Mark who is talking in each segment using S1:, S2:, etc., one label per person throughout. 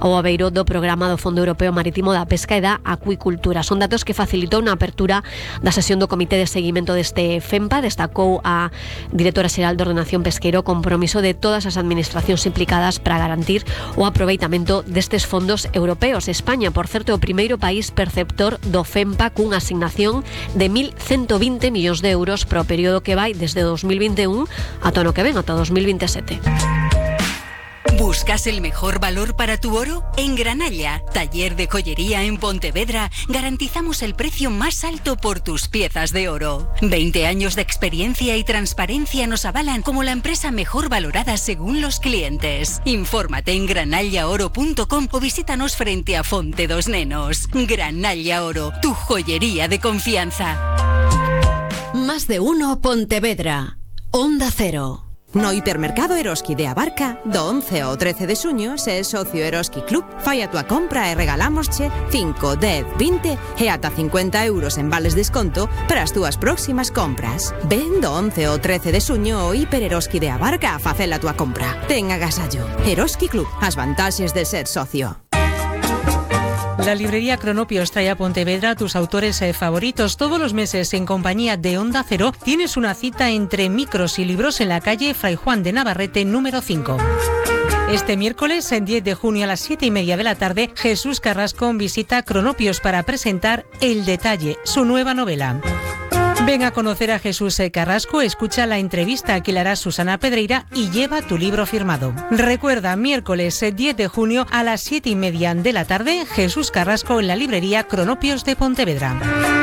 S1: ao abeiro do Programa do Fondo Europeo Marítimo da Pesca e da Acuicultura. Son datos que facilitou na apertura da sesión do Comité de Seguimento deste FEMPA. Destacou a directora xeral de Ordenación Pesqueira o compromiso de todas as administracións implicadas para garantir o aproveitamento destes fondos europeos. España, por certo, é o primeiro país perceptor do FEMPA cunha asignación de 1.120 millóns de euros para o período que vai desde 2021 ata o ano que ven, ata 2027.
S2: ¿Buscas el mejor valor para tu oro? En Granalla, taller de joyería en Pontevedra, garantizamos el precio más alto por tus piezas de oro. 20 años de experiencia y transparencia nos avalan como la empresa mejor valorada según los clientes. Infórmate en granallaoro.com o visítanos frente a Fonte dos Nenos. Granalla Oro, tu joyería de confianza.
S3: Más de uno Pontevedra. Onda Cero. No hipermercado Eroski de Abarca, do 11 ao 13 de xuño, se é socio Eroski Club, fai a tua compra e regalámosche 5, 10, 20 e ata 50 euros en vales desconto para as túas próximas compras. Ven do 11 ao 13 de xuño ao Hiper Eroski de Abarca a facer a tua compra. Ten agasallo. Eroski Club, as vantaxes de ser socio.
S4: La librería Cronopios trae a Pontevedra tus autores favoritos. Todos los meses, en compañía de Onda Cero, tienes una cita entre micros y libros en la calle Fray Juan de Navarrete, número 5. Este miércoles, en 10 de junio a las 7:30 de la tarde, Jesús Carrasco visita Cronopios para presentar El Detalle, su nueva novela. Ven a conocer a Jesús Carrasco, escucha la entrevista que le hará Susana Pedreira y lleva tu libro firmado. Recuerda, miércoles 10 de junio a las 7:30 de la tarde, Jesús Carrasco en la librería Cronopios de Pontevedra.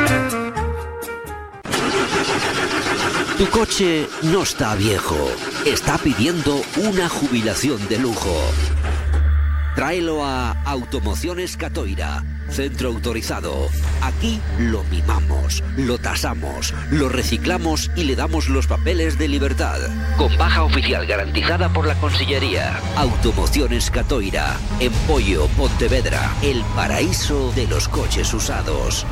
S5: Tu coche no está viejo, está pidiendo una jubilación de lujo. Tráelo a Automociones Catoira, centro autorizado. Aquí lo mimamos, lo tasamos, lo reciclamos y le damos los papeles de libertad. Con baja oficial garantizada por la Consellería. Automociones Catoira, en Pollo, Pontevedra, el paraíso de los coches usados.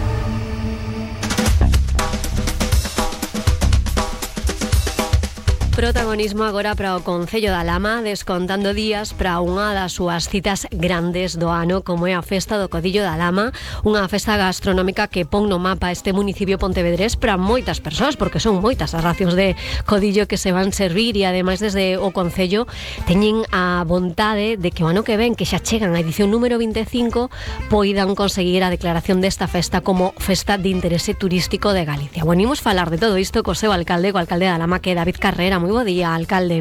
S1: Protagonismo agora para o Concello da Lama, descontando días para unha das súas citas grandes do ano, como é a Festa do Codillo da Lama, unha festa gastronómica que pon no mapa este municipio pontevedrés para moitas persoas, porque son moitas as racións de codillo que se van servir e ademais desde o Concello teñen a vontade de que o ano que ven, que xa chegan a edición número 25, poidan conseguir a declaración desta festa como Festa de Interese Turístico de Galicia. Bueno, imos falar de todo isto co seu alcalde, co alcalde da Lama, que é David Carrera. Moi bo día, alcalde.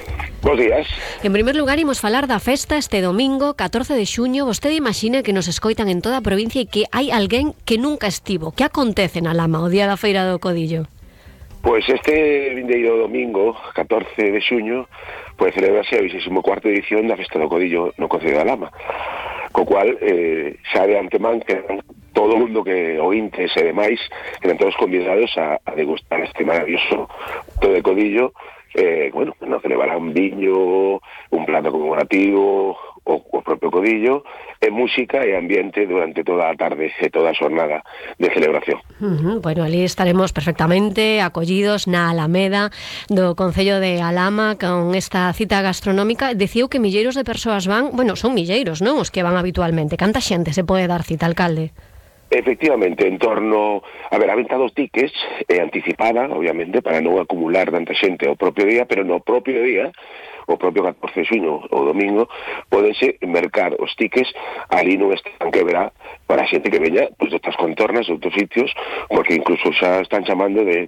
S6: Bos días.
S1: En primer lugar, imos falar da festa este domingo, 14 de xuño. Vostede imagina que nos escoitan en toda a provincia e que hai alguén que nunca estivo. Que acontece na Lama o día da Feira do Codillo?
S6: Pois este vindeiro domingo, 14 de xuño, pois celebrase a 24ª edición da Festa do Codillo no Concello da Lama. Co cual, xa de antemán que todo o mundo que ointes e demais, eran todos convidados a degustar este maravilloso todo de codillo. Bueno, nos celebrarán viño, un plato conmemorativo, o propio codillo, e música e ambiente durante toda a tarde e toda a xornada de celebración.
S1: Bueno, ali estaremos perfectamente acollidos na Alameda do Concello de Alama con esta cita gastronómica. Deciu que milleiros de persoas van, bueno, son milleiros, non? Os que van habitualmente. Canta xente se pode dar cita, alcalde?
S6: Efectivamente, en torno a venta dos tickets anticipada, obviamente, para non acumular tanta xente ao propio día, pero no propio día, o propio 14 de xuño ou domingo, podense mercar os tickets ali nun stand que verá para a xente que veña pues, de outras contornas, de outros sitios, porque incluso xa están chamando de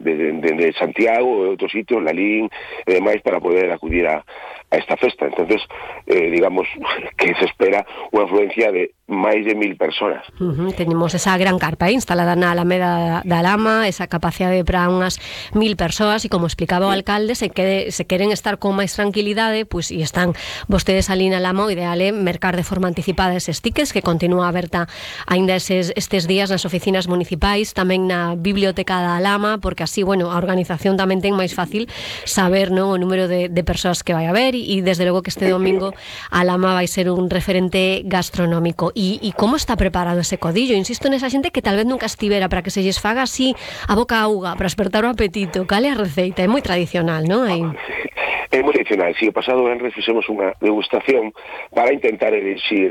S6: Santiago e outros sitios, Lalín e demais, para poder acudir a esta festa. Entonces, digamos que se espera unha afluencia de máis de 1.000 personas.
S1: Tenemos esa gran carpa instalada na Alameda da Lama, esa capacidade para unhas 1.000 persoas, e como explicaba o alcalde, se queren estar con máis tranquilidade, pois, e están vostedes ali na Lama, o ideal é mercar de forma anticipada eses tickets, que continúa aberta aínda estes días nas oficinas municipais, tamén na Biblioteca da Lama, porque así, bueno, a organización tamén ten máis fácil saber, non, o número de persoas que vai haber, e desde logo que este domingo a Lama vai ser un referente gastronómico. E como está preparado ese codillo? Insisto nesa xente que tal vez nunca estivera, para que se lles faga así a boca auga, para despertar o apetito. Cal é a receita? É moi tradicional, non?
S6: É moi tradicional. Si o pasado venres fixemos unha degustación para intentar elixir